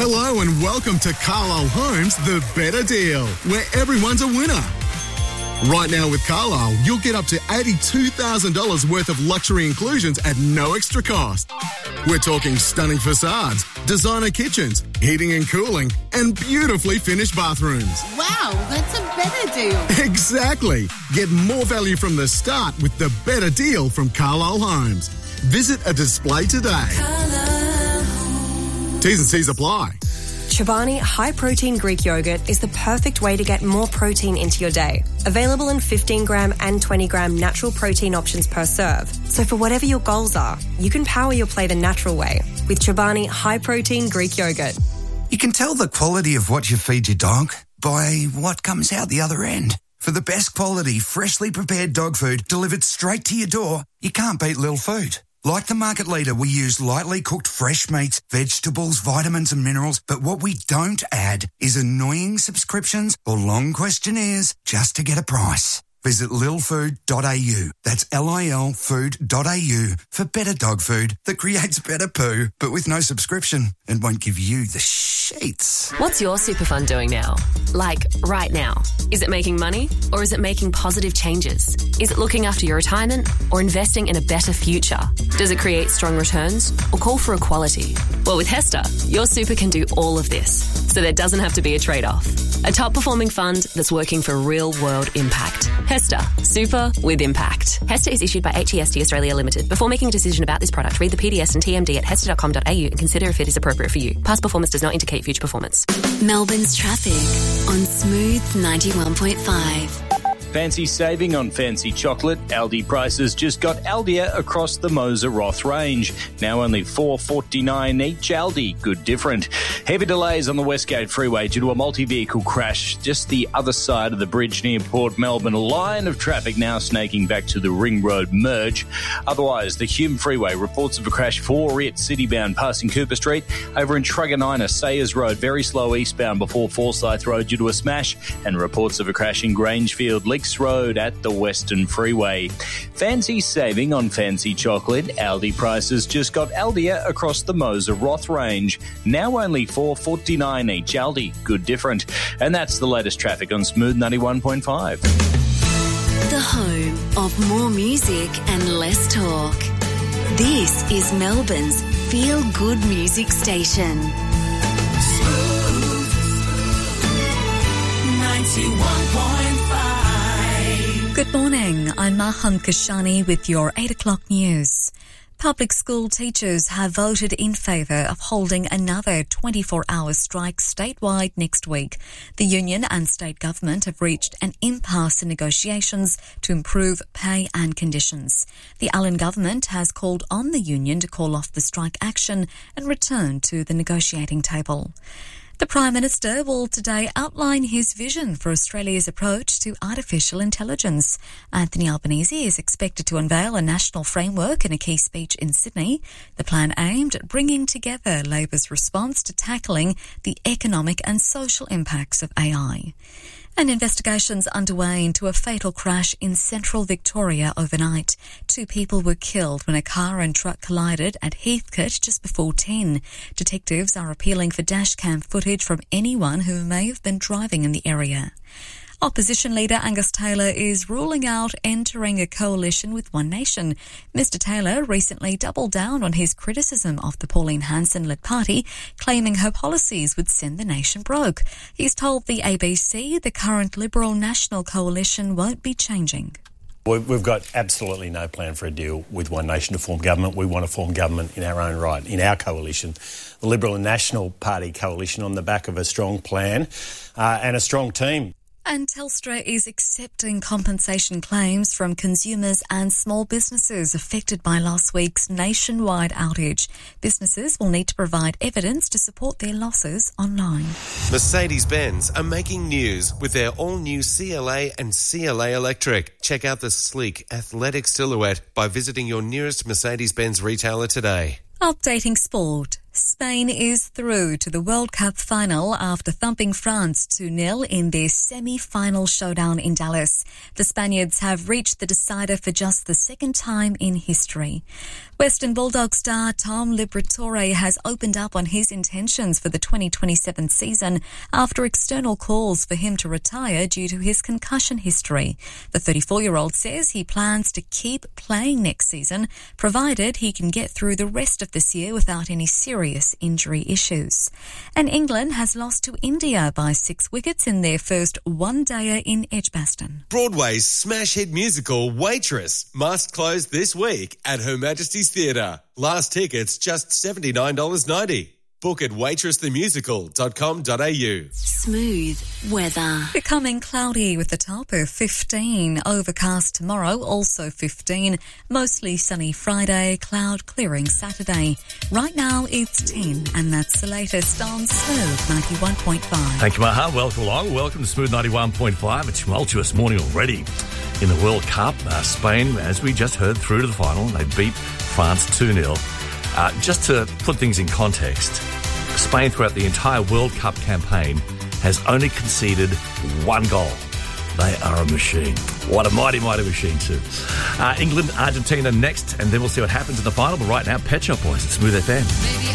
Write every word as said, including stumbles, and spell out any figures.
Hello and welcome to Carlisle Homes, The Better Deal, where everyone's a winner. Right now with Carlisle, you'll get up to eighty-two thousand dollars worth of luxury inclusions at no extra cost. We're talking stunning facades, designer kitchens, heating and cooling, and beautifully finished bathrooms. Wow, that's a better deal. Exactly. Get more value from the start with The Better Deal from Carlisle Homes. Visit a display today. T's and C's apply. Chobani High Protein Greek Yogurt is the perfect way to get more protein into your day. Available in fifteen gram and twenty gram natural protein options per serve. So for whatever your goals are, you can power your play the natural way with Chobani High Protein Greek Yogurt. You can tell the quality of what you feed your dog by what comes out the other end. For the best quality, freshly prepared dog food delivered straight to your door, you can't beat Lil Food. Like the market leader, we use lightly cooked fresh meats, vegetables, vitamins and minerals, but what we don't add is annoying subscriptions or long questionnaires just to get a price. Visit lil food dot a u. That's L I L food dot a u for better dog food that creates better poo, but with no subscription and won't give you the sheets. What's your super fund doing now? Like, right now. Is it making money or is it making positive changes? Is it looking after your retirement or investing in a better future? Does it create strong returns or call for equality? Well, with Hester, your super can do all of this, so there doesn't have to be a trade-off. A top-performing fund that's working for real-world impact. Hester, super with impact. Hester is issued by H E S T Australia Limited. Before making a decision about this product, read the P D S and T M D at hester dot com dot a u and consider if it is appropriate for you. Past performance does not indicate future performance. Melbourne's traffic on Smooth ninety-one point five. Fancy saving on fancy chocolate. Aldi prices just got Aldia across the Moser Roth range. Now only four dollars forty-nine each. Aldi, good different. Heavy delays on the Westgate Freeway due to a multi-vehicle crash just the other side of the bridge near Port Melbourne. A line of traffic now snaking back to the Ring Road merge. Otherwise, the Hume Freeway reports of a crash for it citybound passing Cooper Street. Over in Truganina, Sayers Road, very slow eastbound before Forsyth Road due to a smash. And reports of a crash in Grangefield, Leaks Road at the Western Freeway. Fancy saving on fancy chocolate. Aldi prices just got Aldia across the Moser Roth range. Now only four dollars forty-nine each. Aldi, good different. And that's the latest traffic on Smooth ninety-one point five. The home of more music and less talk. This is Melbourne's feel-good music station. Smooth ninety-one point five. Good morning, I'm Mahan Kashani with your eight o'clock news. Public school teachers have voted in favour of holding another twenty-four hour strike statewide next week. The union and state government have reached an impasse in negotiations to improve pay and conditions. The Allen government has called on the union to call off the strike action and return to the negotiating table. The Prime Minister will today outline his vision for Australia's approach to artificial intelligence. Anthony Albanese is expected to unveil a national framework in a key speech in Sydney. The plan aimed at bringing together Labor's response to tackling the economic and social impacts of A I. And investigations underway into a fatal crash in central Victoria overnight. Two people were killed when a car and truck collided at Heathcote just before ten. Detectives are appealing for dashcam footage from anyone who may have been driving in the area. Opposition leader Angus Taylor is ruling out entering a coalition with One Nation. Mister Taylor recently doubled down on his criticism of the Pauline Hanson-led party, claiming her policies would send the nation broke. He's told the A B C the current Liberal National coalition won't be changing. We've got absolutely no plan for a deal with One Nation to form government. We want to form government in our own right, in our coalition, the Liberal and National Party coalition, on the back of a strong plan uh, and a strong team. And Telstra is accepting compensation claims from consumers and small businesses affected by last week's nationwide outage. Businesses will need to provide evidence to support their losses online. Mercedes-Benz are making news with their all-new C L A and C L A Electric. Check out the sleek, athletic silhouette by visiting your nearest Mercedes-Benz retailer today. Updating sport. Spain is through to the World Cup final after thumping France two nil in their semi-final showdown in Dallas. The Spaniards have reached the decider for just the second time in history. Western Bulldog star Tom Liberatore has opened up on his intentions for the twenty twenty-seven season after external calls for him to retire due to his concussion history. The thirty-four-year-old says he plans to keep playing next season, provided he can get through the rest of this year without any serious injury issues. And England has lost to India by six wickets in their first one-dayer in Edgbaston. Broadway's smash hit musical Waitress must close this week at Her Majesty's Theatre. Last tickets just seventy-nine dollars ninety. Book at waitress the musical dot com dot a u. Smooth weather. Becoming cloudy with a top of fifteen. Overcast tomorrow, also fifteen. Mostly sunny Friday, cloud clearing Saturday. Right now it's ten, and that's the latest on Smooth ninety-one point five. Thank you, Maha. Welcome along. Welcome to Smooth ninety-one point five. A tumultuous morning already in the World Cup. Uh, Spain, as we just heard, through to the final. They beat France two nil. Uh, just to put things in context, Spain throughout the entire World Cup campaign has only conceded one goal. They are a machine. What a mighty, mighty machine too. Uh, England, Argentina next, and then we'll see what happens in the final. But right now, Pet Shop Boys at Smooth F M.